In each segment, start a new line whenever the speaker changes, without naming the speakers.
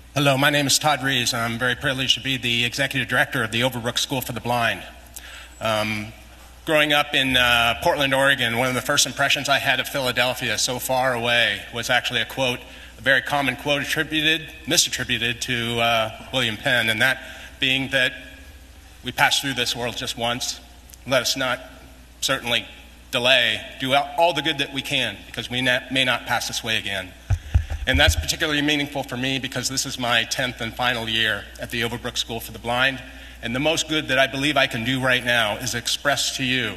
Hello, my name is Todd Rees, and I'm very privileged to be the Executive Director of the Overbrook School for the Blind. Growing up in Portland, Oregon, one of the first impressions I had of Philadelphia, so far away, was actually a quote, a very common quote misattributed to William Penn, and that being that we pass through this world just once. Let us not certainly delay, do all the good that we can, because we may not pass this way again. And that's particularly meaningful for me because this is my 10th and final year at the Overbrook School for the Blind. And the most good that I believe I can do right now is express to you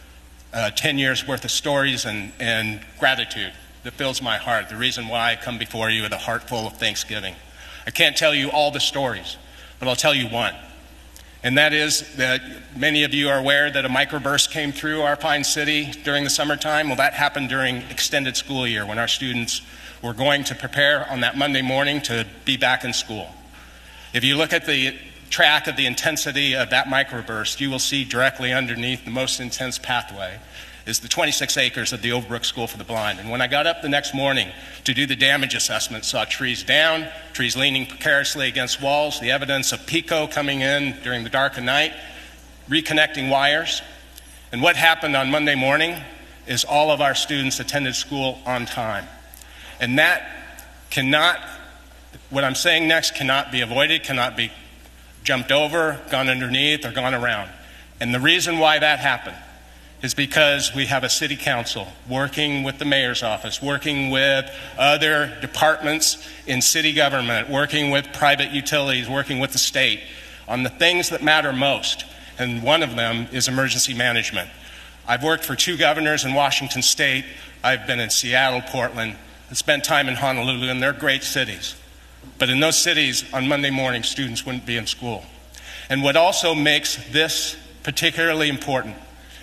10 years worth of stories and gratitude that fills my heart, the reason why I come before you with a heart full of thanksgiving. I can't tell you all the stories, but I'll tell you one. And that is that many of you are aware that a microburst came through our fine city during the summertime. Well, that happened during extended school year when our students were going to prepare on that Monday morning to be back in school. If you look at the track of the intensity of that microburst, you will see directly underneath the most intense pathway is the 26 acres of the Overbrook School for the Blind. And when I got up the next morning to do the damage assessment, saw trees down, trees leaning precariously against walls, the evidence of PICO coming in during the dark of night, reconnecting wires. And what happened on Monday morning is all of our students attended school on time. And that cannot, what I'm saying next cannot be avoided, cannot be jumped over, gone underneath, or gone around. And the reason why that happened is because we have a city council working with the mayor's office, working with other departments in city government, working with private utilities, working with the state on the things that matter most. And one of them is emergency management. I've worked for 2 governors in Washington State. I've been in Seattle, Portland. I spent time in Honolulu, and they're great cities. But in those cities, on Monday morning, students wouldn't be in school. And what also makes this particularly important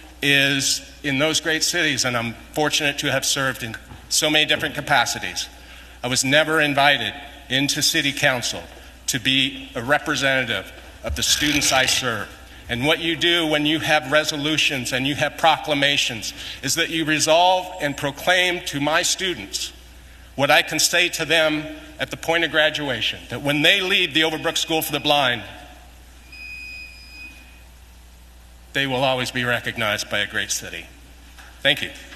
is in those great cities, and I'm fortunate to have served in so many different capacities, I was never invited into city council to be a representative of the students I serve. And what you do when you have resolutions and you have proclamations is that you resolve and proclaim to my students what I can say to them at the point of graduation, that when they leave the Overbrook School for the Blind, they will always be recognized by a great city. Thank you.